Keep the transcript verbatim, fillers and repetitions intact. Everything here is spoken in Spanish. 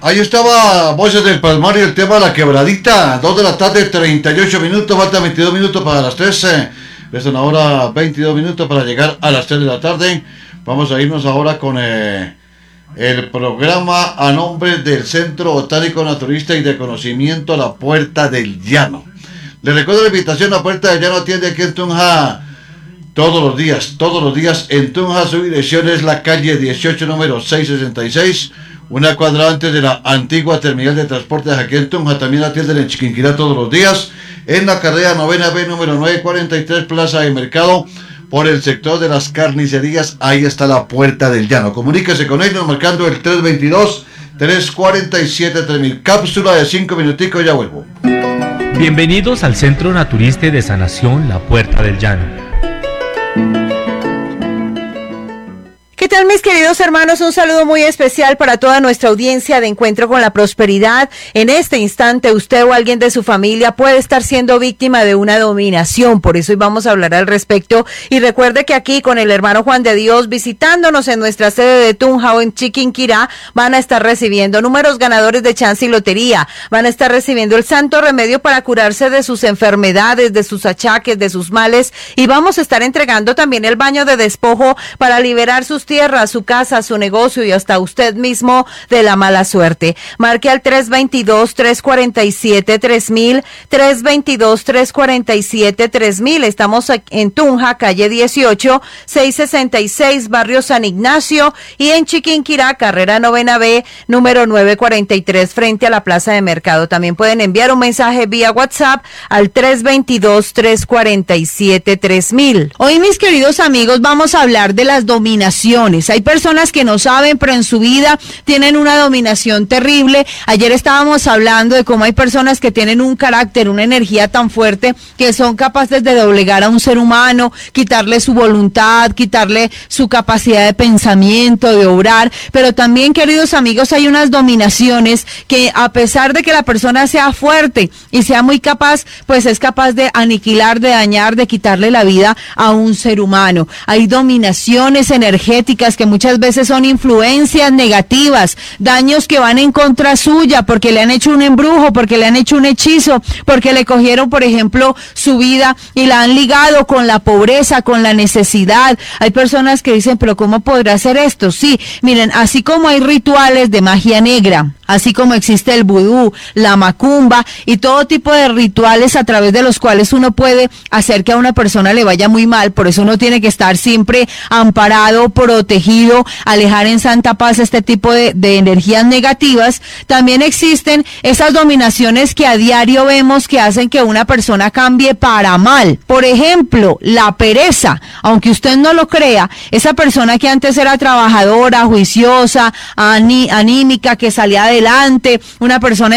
Ahí estaba Voces del Palmar y el tema de la quebradita. dos de la tarde, treinta y ocho minutos. Falta veintidós minutos para las tres. Es una hora veintidós minutos para llegar a las tres de la tarde. Vamos a irnos ahora con eh, el programa a nombre del Centro Botánico Naturista y de Conocimiento La Puerta del Llano. Les recuerdo la invitación. La Puerta del Llano atiende aquí en Tunja todos los días. Todos los días en Tunja. Su dirección es la calle dieciocho, número seiscientos sesenta y seis. Una cuadra antes de la antigua terminal de transporte de aquí en Tunja. También atienden en Chiquinquirá todos los días. En la carrera novena B, número novecientos cuarenta y tres, Plaza de Mercado, por el sector de las carnicerías. Ahí está la Puerta del Llano. Comuníquese con ellos marcando el tres veintidós, tres cuarenta y siete, tres mil. Cápsula de cinco minuticos, ya vuelvo. Bienvenidos al Centro Naturista de Sanación La Puerta del Llano. ¿Qué tal, mis queridos hermanos? Un saludo muy especial para toda nuestra audiencia de Encuentro con la Prosperidad. En este instante, usted o alguien de su familia puede estar siendo víctima de una dominación. Por eso hoy vamos a hablar al respecto. Y recuerde que aquí con el hermano Juan de Dios, visitándonos en nuestra sede de Tunja o en Chiquinquirá, van a estar recibiendo números ganadores de chance y lotería. Van a estar recibiendo el santo remedio para curarse de sus enfermedades, de sus achaques, de sus males. Y vamos a estar entregando también el baño de despojo para liberar sus tierra, su casa, su negocio y hasta usted mismo de la mala suerte. Marque al tres veintidós, tres cuarenta y siete, tres mil, tres veintidós, tres cuarenta y siete, tres mil. Estamos en Tunja, calle dieciocho, seiscientos sesenta y seis, barrio San Ignacio, y en Chiquinquirá, carrera novena B, número novecientos cuarenta y tres, frente a la Plaza de Mercado. También pueden enviar un mensaje vía WhatsApp al tres veintidós, tres cuarenta y siete, tres mil. Hoy, mis queridos amigos, vamos a hablar de las dominaciones. Hay personas que no saben, pero en su vida tienen una dominación terrible. Ayer estábamos hablando de cómo hay personas que tienen un carácter, una energía tan fuerte que son capaces de doblegar a un ser humano, quitarle su voluntad, quitarle su capacidad de pensamiento, de obrar. Pero también, queridos amigos, hay unas dominaciones que, a pesar de que la persona sea fuerte y sea muy capaz, pues es capaz de aniquilar, de dañar, de quitarle la vida a un ser humano. Hay dominaciones energéticas que muchas veces son influencias negativas, daños que van en contra suya porque le han hecho un embrujo, porque le han hecho un hechizo, porque le cogieron, por ejemplo, su vida y la han ligado con la pobreza, con la necesidad. Hay personas que dicen, pero ¿cómo podrá hacer esto? Sí, miren, así como hay rituales de magia negra, así como existe el vudú, la macumba y todo tipo de rituales a través de los cuales uno puede hacer que a una persona le vaya muy mal, por eso uno tiene que estar siempre amparado, protegido, alejar en santa paz este tipo de, de energías negativas. También existen esas dominaciones que a diario vemos que hacen que una persona cambie para mal. Por ejemplo, la pereza. Aunque usted no lo crea, esa persona que antes era trabajadora, juiciosa, aní, anímica, que salía adelante, una persona